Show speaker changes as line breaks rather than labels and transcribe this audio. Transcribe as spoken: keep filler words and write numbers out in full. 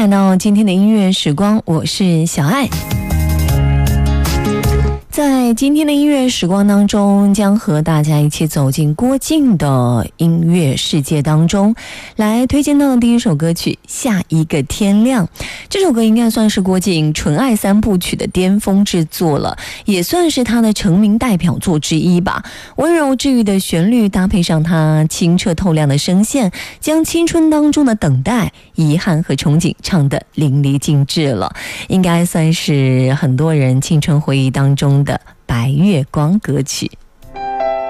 来到今天的音乐时光，我是小爱。在今天的音乐时光当中，将和大家一起走进郭靖的音乐世界当中，来推荐到的第一首歌曲《下一个天亮》。这首歌应该算是郭靖纯爱三部曲的巅峰之作了，也算是他的成名代表作之一吧。温柔治愈的旋律搭配上他清澈透亮的声线，将青春当中的等待、遗憾和憧憬唱得淋漓尽致了，应该算是很多人青春回忆当中的白月光歌曲。